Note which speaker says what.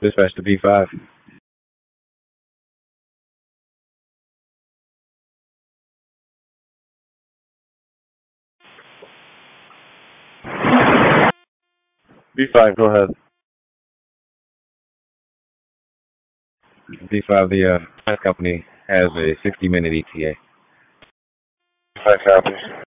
Speaker 1: Dispatch to B5. B5, go ahead. B5, the company has a 60-minute ETA. B5 copies.